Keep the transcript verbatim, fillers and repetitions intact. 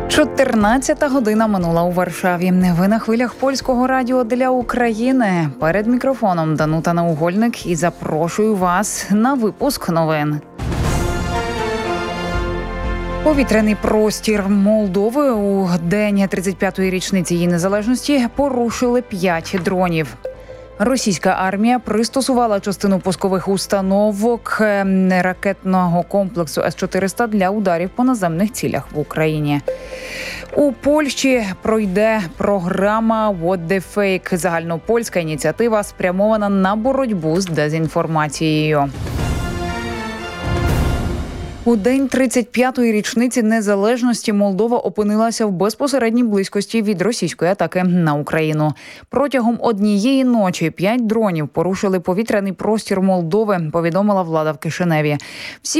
чотирнадцята година минула у Варшаві. Ви на хвилях Польського радіо для України. Перед мікрофоном Данута Наугольник і запрошую вас на випуск новин. Повітряний простір Молдови у день тридцять п'ятої річниці її незалежності порушили п'ять дронів. Російська армія пристосувала частину пускових установок ракетного комплексу С чотириста для ударів по наземних цілях в Україні. У Польщі пройде програма «What the Fake» – загальнопольська ініціатива, спрямована на боротьбу з дезінформацією. У день тридцять п'ятої річниці незалежності Молдова опинилася в безпосередній близькості від російської атаки на Україну. Протягом однієї ночі п'ять дронів порушили повітряний простір Молдови, повідомила влада в Кишиневі. Всі